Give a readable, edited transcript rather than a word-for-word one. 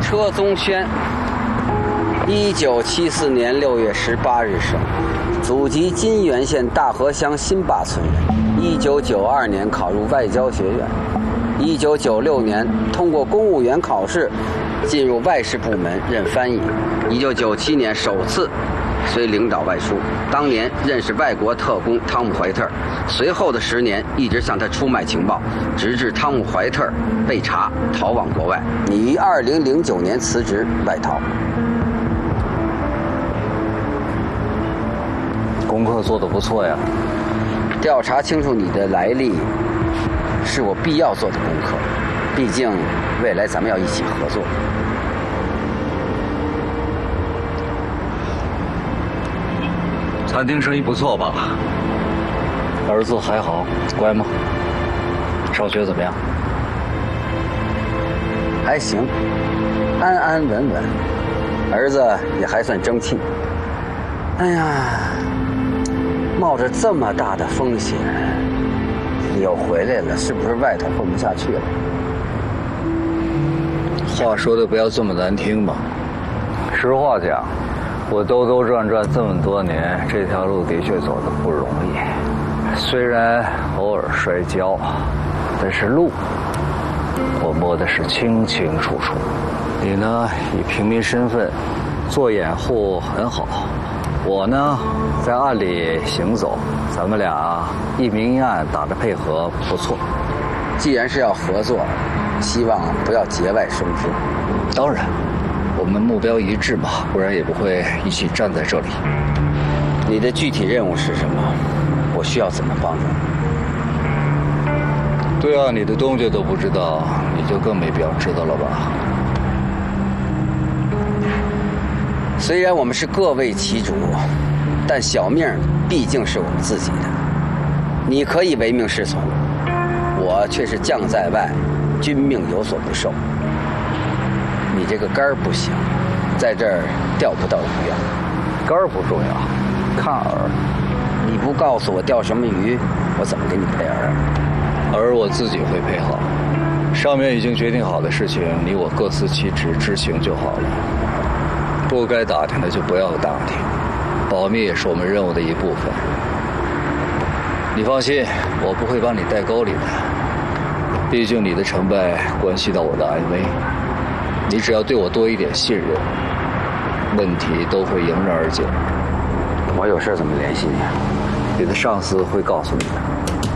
车宗轩，1974年6月18日生，祖籍金源县大河乡新坝村人。1992年考入外交学院，1996年通过公务员考试进入外事部门任翻译。1997年首次随领导外出，当年认识外国特工汤姆·怀特，随后的10年一直向他出卖情报，直至汤姆·怀特被查逃往国外。你于2009年辞职外逃。 功课做得不错呀。 调查清楚你的来历是我必要做的功课，毕竟未来咱们要一起合作。 餐厅生意不错吧？儿子还好，乖吗？上学怎么样？ 还行，安安稳稳，儿子也还算争气。哎呀，冒着这么大的风险，你又回来了，是不是外头混不下去了？ 话说的不要这么难听嘛。实话讲，我兜兜转转这么多年，这条路的确走得不容易。虽然偶尔摔跤，但是路我摸的是清清楚楚。你呢，以平民身份做掩护很好，我呢在暗里行走，咱们俩一明一暗打着配合，不错。 既然是要合作，希望不要节外生枝。 当然，我们目标一致嘛，不然也不会一起站在这里。 你的具体任务是什么？我需要怎么帮助你？ 对啊，你的东家都不知道，你就更没必要知道了吧？ 虽然我们是各为其主，但小命毕竟是我们自己的。你可以唯命是从，我却是将在外，君命有所不受。你这个杆儿不行，在这儿钓不到鱼啊。 杆儿不重要，看饵。 你不告诉我钓什么鱼，我怎么给你配饵啊？ 饵我自己会配好，上面已经决定好的事情，你我各司其职，执行就好了。不该打听的就不要打听，保密也是我们任务的一部分。你放心，我不会把你带沟里的，毕竟你的成败关系到我的安危。你只要对我多一点信任，问题都会迎刃而解。 我有事怎么联系你啊？ 你的上司会告诉你的。